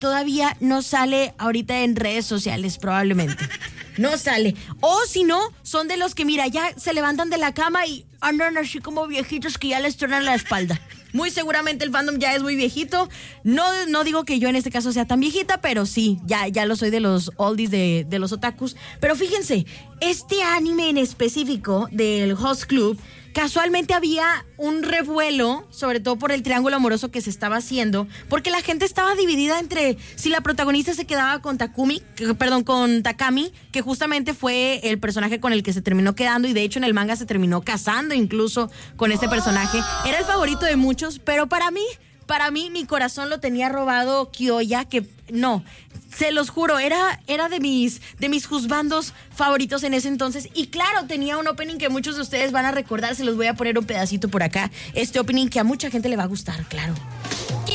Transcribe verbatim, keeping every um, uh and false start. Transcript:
todavía no sale ahorita en redes sociales, probablemente. No sale. O si no, son de los que, mira, ya se levantan de la cama y andan así como viejitos que ya les tornan la espalda. Muy seguramente el fandom ya es muy viejito. No, no digo que yo en este caso sea tan viejita, pero sí, ya, ya lo soy de los oldies, de, de los otakus. Pero fíjense, este anime en específico del Host Club, casualmente había un revuelo, sobre todo por el triángulo amoroso que se estaba haciendo, porque la gente estaba dividida entre si la protagonista se quedaba con Takumi, que, perdón, con Takami, que justamente fue el personaje con el que se terminó quedando, y de hecho en el manga se terminó casando incluso con este personaje. Era el favorito de muchos, pero para mí, para mí, mi corazón lo tenía robado Kyoya, que no, se los juro, era, era de mis, de mis juzbandos favoritos en ese entonces. Y claro, tenía un opening que muchos de ustedes van a recordar, se los voy a poner un pedacito por acá. Este opening que a mucha gente le va a gustar, claro.